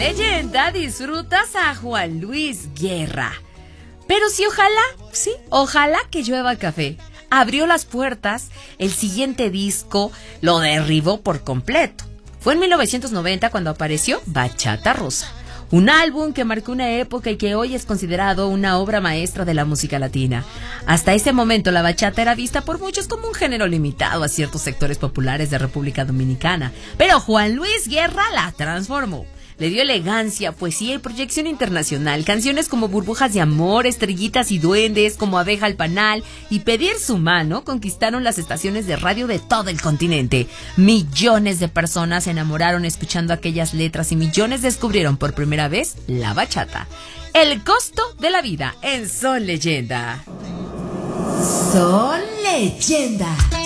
leyenda disfrutas a Juan Luis Guerra. Pero sí, ojalá que llueva café. Abrió las puertas, el siguiente disco lo derribó por completo. Fue en 1990 cuando apareció Bachata Rosa, un álbum que marcó una época y que hoy es considerado una obra maestra de la música latina. Hasta ese momento la bachata era vista por muchos como un género limitado a ciertos sectores populares de República Dominicana, pero Juan Luis Guerra la transformó. Le dio elegancia, poesía y proyección internacional. Canciones como Burbujas de Amor, Estrellitas y Duendes, como Abeja al Panal y Pedir su Mano conquistaron las estaciones de radio de todo el continente. Millones de personas se enamoraron escuchando aquellas letras y millones descubrieron por primera vez la bachata. El costo de la vida en Son Leyenda. Son Leyenda.